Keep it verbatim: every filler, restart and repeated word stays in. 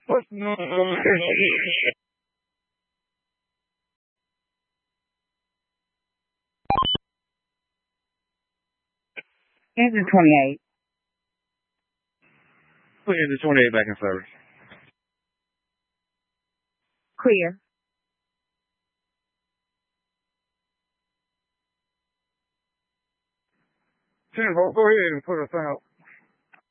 What's no? Engine twenty-eight. Put engine twenty-eight back in service. Clear. Ten, go ahead and put us out.